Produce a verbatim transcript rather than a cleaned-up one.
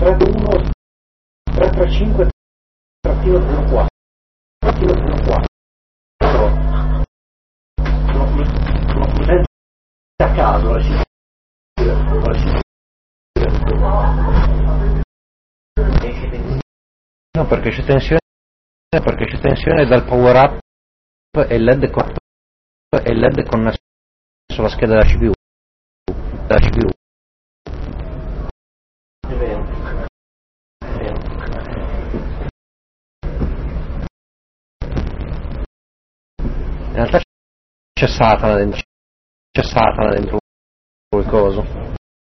tre due uno tre tre cinque trattino zero quattro trattino zero quattro non mi, non mi sente a caso la si no, perché c'è tensione perché c'è tensione dal power up e il led con e il led è connesso alla scheda della C P U della C P U è vero, è vero. In realtà c'è Satana dentro c'è Satana dentro quel coso.